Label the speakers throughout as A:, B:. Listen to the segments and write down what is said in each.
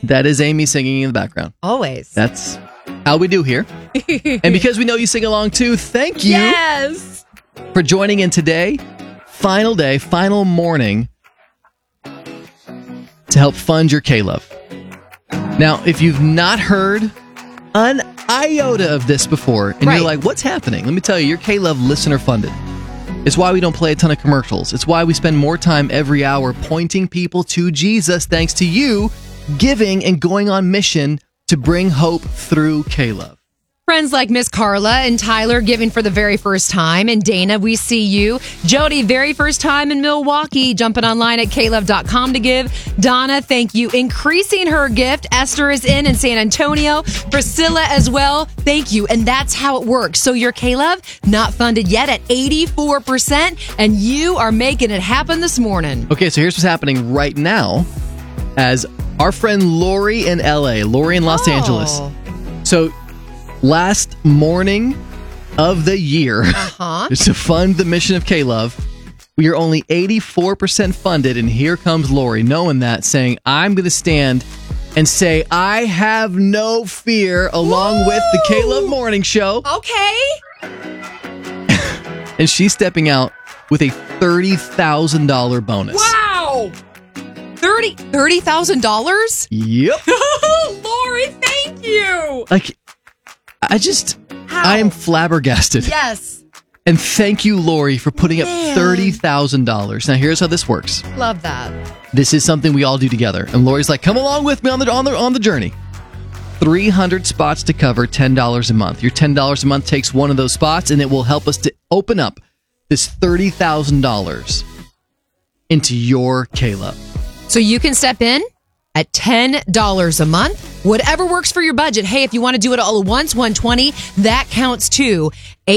A: That is Amy singing in the background.
B: Always.
A: That's how we do here. And because we know you sing along too, thank you for joining in today. Final day, final morning to help fund your K-Love. Now, if you've not heard an iota of this before, and you're like, what's happening? Let me tell you, your K-Love listener funded. It's why we don't play a ton of commercials. It's why we spend more time every hour pointing people to Jesus, thanks to you giving and going on mission to bring hope through K-Love.
B: Friends like Miss Carla and Tyler giving for the very first time. And Dana, we see you. Jody, very first time in Milwaukee, jumping online at klove.com to give. Donna, thank you. Increasing her gift. Esther is in San Antonio. Priscilla as well. Thank you. And that's how it works. So your K-Love, not funded yet at 84%. And you are making it happen this morning.
A: Okay, so here's what's happening right now as our friend Lori in LA, Lori in Los Angeles. So last morning of the year, to fund the mission of K-Love, we are only 84% funded, and here comes Lori, knowing that, saying, I'm going to stand and say, I have no fear, along with the K-Love Morning Show.
B: Okay.
A: And she's stepping out with a $30,000 bonus.
B: Wow. $30,000?
A: Yep.
B: Lori, thank you.
A: Like, I am flabbergasted.
B: Yes.
A: And thank you, Lori, for putting up $30,000. Now, here's how this works.
B: Love that.
A: This is something we all do together. And Lori's like, come along with me on the journey. 300 spots to cover, $10 a month. Your $10 a month takes one of those spots, and it will help us to open up this $30,000 into your K-Love.
B: So you can step in at $10 a month. Whatever works for your budget. Hey, if you want to do it all at once, $120, that counts too.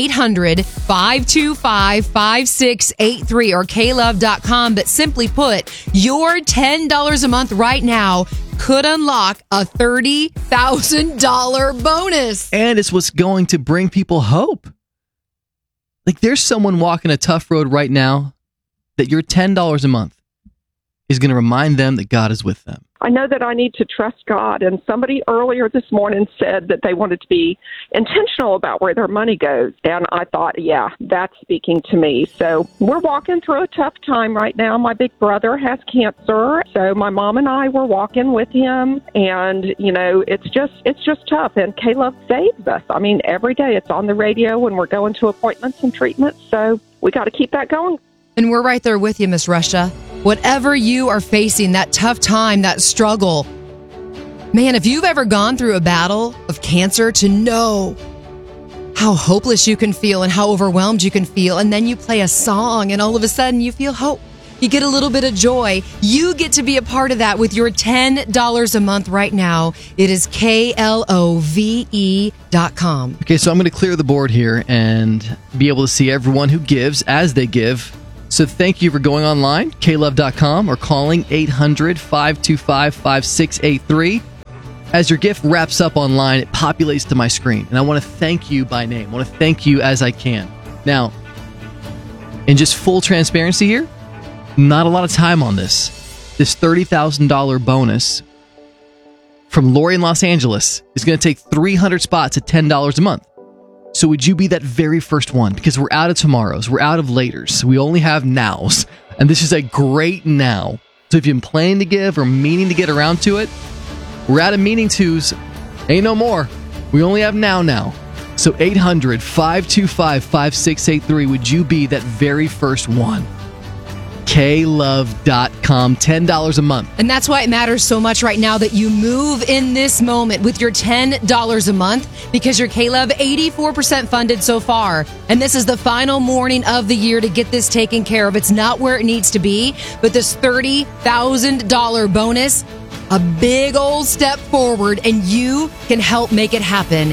B: 800-525-5683 or klove.com. But simply put, your $10 a month right now could unlock a $30,000 bonus.
A: And it's what's going to bring people hope. Like, there's someone walking a tough road right now that your $10 a month is going to remind them that God is with them.
C: I know that I need to trust God. And somebody earlier this morning said that they wanted to be intentional about where their money goes. And I thought, yeah, that's speaking to me. So we're walking through a tough time right now. My big brother has cancer. So my mom and I were walking with him. And, you know, it's just tough. And K-Love saves us. I mean, every day it's on the radio when we're going to appointments and treatments. So we got to keep that going.
B: And we're right there with you, Miss Russia. Whatever you are facing, that tough time, that struggle. Man, if you've ever gone through a battle of cancer, to know how hopeless you can feel and how overwhelmed you can feel, and then you play a song and all of a sudden you feel hope. You get a little bit of joy. You get to be a part of that with your $10 a month right now. It is KLOVE.com.
A: Okay, so I'm going to clear the board here and be able to see everyone who gives as they give. So thank you for going online, klove.com, or calling 800-525-5683. As your gift wraps up online, it populates to my screen. And I want to thank you by name. I want to thank you as I can. Now, in just full transparency here, not a lot of time on this. This $30,000 bonus from Lori in Los Angeles is going to take 300 spots at $10 a month. So would you be that very first one? Because we're out of tomorrows. We're out of laters. We only have nows. And this is a great now. So if you've been planning to give or meaning to get around to it, we're out of meaning tos. Ain't no more. We only have now. So 800-525-5683. Would you be that very first one? klove.com, $10 a month.
B: And that's why it matters so much right now that you move in this moment with your $10 a month, because your K-Love 84% funded so far. And this is the final morning of the year to get this taken care of. It's not where it needs to be, but this $30,000 bonus, a big old step forward, and you can help make it happen.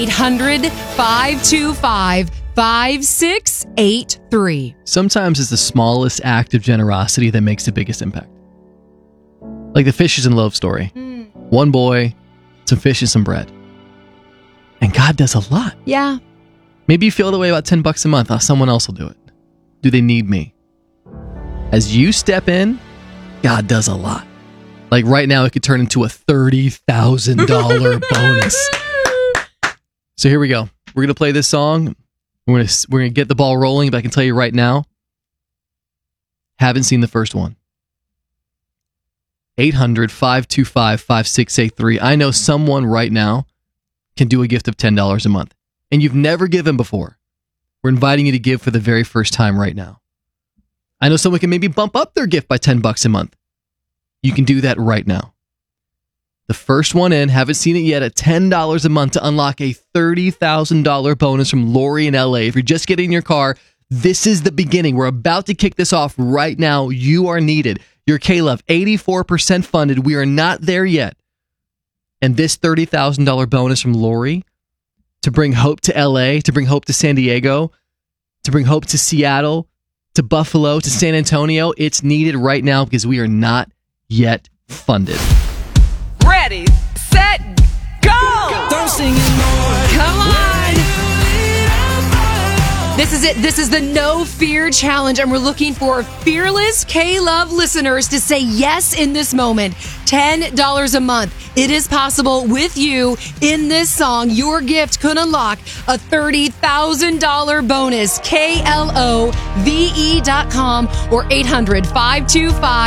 B: 800-525-5683.
A: Sometimes it's the smallest act of generosity that makes the biggest impact. Like the fishes and loaves story. One boy, some fish and some bread. And God does a lot.
B: Yeah.
A: Maybe you feel the way about $10 a month. Oh, someone else will do it. Do they need me? As you step in, God does a lot. Like right now, it could turn into a $30,000 bonus. So here we go. We're going to play this song. We're going to get the ball rolling, but I can tell you right now, haven't seen the first one. 800-525-5683. I know someone right now can do a gift of $10 a month, and you've never given before. We're inviting you to give for the very first time right now. I know someone can maybe bump up their gift by $10 a month. You can do that right now. The first one in, haven't seen it yet, at $10 a month to unlock a $30,000 bonus from Lori in LA. If you're just getting in your car, this is the beginning. We're about to kick this off right now. You are needed. Your K-Love, 84% funded. We are not there yet. And this $30,000 bonus from Lori to bring hope to LA, to bring hope to San Diego, to bring hope to Seattle, to Buffalo, to San Antonio, it's needed right now because we are not yet funded.
D: Ready, set, go!
E: Don't sing anymore.
B: Come on. This is it. This is the No Fear Challenge, and we're looking for fearless K-Love listeners to say yes in this moment. $10 a month. It is possible with you in this song. Your gift could unlock a $30,000 bonus. KLOVE.com or 800-525